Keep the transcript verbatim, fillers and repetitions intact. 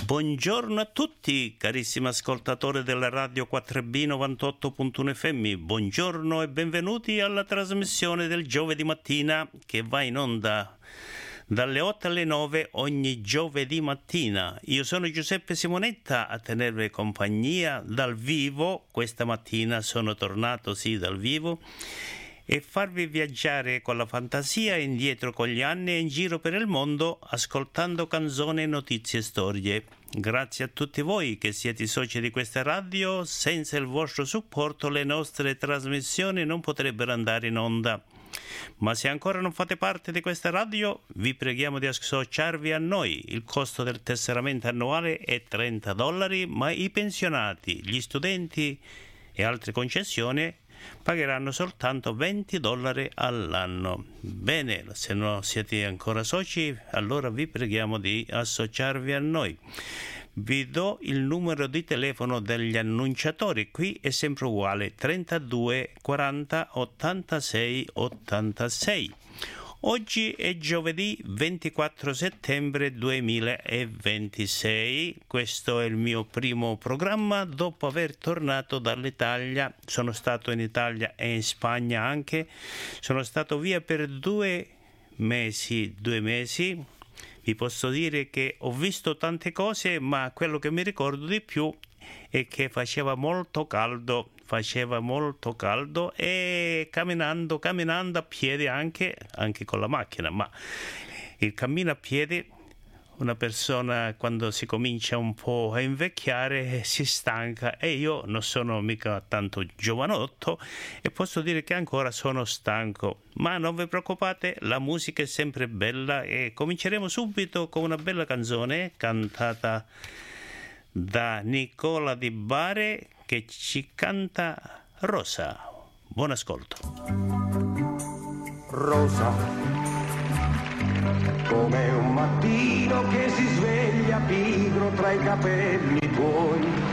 Buongiorno a tutti, carissimi ascoltatori della Radio quattro B novantotto punto uno F M. Buongiorno e benvenuti alla trasmissione del giovedì mattina che va in onda dalle otto alle nove ogni giovedì mattina. Io sono Giuseppe Simonetta a tenervi compagnia dal vivo. Questa mattina sono tornato, sì, dal vivo, e farvi viaggiare con la fantasia indietro con gli anni e in giro per il mondo ascoltando canzoni, notizie e storie. Grazie a tutti voi che siete soci di questa radio. Senza il vostro supporto le nostre trasmissioni non potrebbero andare in onda. Ma se ancora non fate parte di questa radio, vi preghiamo di associarvi a noi. Il costo del tesseramento annuale è trenta dollari, ma i pensionati, gli studenti e altre concessioni pagheranno soltanto venti dollari all'anno. Bene, se non siete ancora soci, allora vi preghiamo di associarvi a noi. Vi do il numero di telefono degli annunciatori, qui è sempre uguale, trentadue quaranta ottantasei ottantasei. Oggi è giovedì ventiquattro settembre duemilaventisei, questo è il mio primo programma dopo aver tornato dall'Italia. Sono stato in Italia e in Spagna anche, sono stato via per due mesi, due mesi. Vi posso dire che ho visto tante cose, ma quello che mi ricordo di più è che faceva molto caldo, faceva molto caldo e camminando, camminando a piedi anche, anche con la macchina, ma il cammino a piedi, una persona quando si comincia un po' a invecchiare si stanca, e io non sono mica tanto giovanotto e posso dire che ancora sono stanco, ma non vi preoccupate, la musica è sempre bella e cominceremo subito con una bella canzone cantata da Nicola Di Bari che ci canta Rosa. Buon ascolto. Rosa, come un mattino che si sveglia pigro tra i capelli tuoi,